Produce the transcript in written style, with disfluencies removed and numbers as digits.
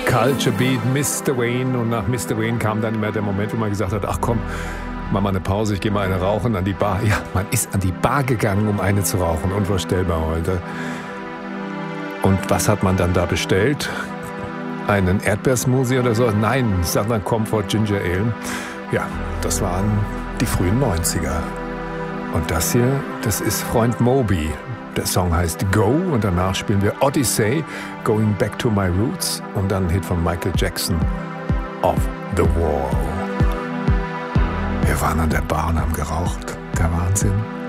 Culture Beat, Mr. Wayne. Und nach Mr. Wayne kam dann immer der Moment, wo man gesagt hat, ach komm, mach mal eine Pause, ich gehe mal eine rauchen an die Bar. Ja, man ist an die Bar gegangen, um eine zu rauchen. Unvorstellbar heute. Und was hat man dann da bestellt? Einen Erdbeersmoothie oder so? Nein, Southern Comfort Ginger Ale. Ja, das waren die frühen 90er. Und das hier, das ist Freund Moby. Der Song heißt Go und danach spielen wir Odyssey, Going Back to My Roots und dann ein Hit von Michael Jackson, Off the Wall. Wir waren an der Bar und haben geraucht. Der Wahnsinn.